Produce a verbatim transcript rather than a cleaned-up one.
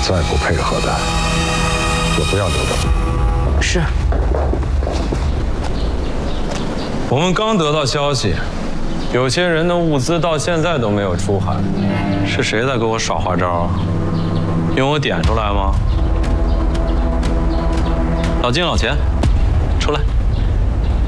再不配合的，就不要留等。 是。 我们刚得到消息，有些人的物资到现在都没有出海，是谁在给我耍花招啊？用我点出来吗？老金、老钱，出来。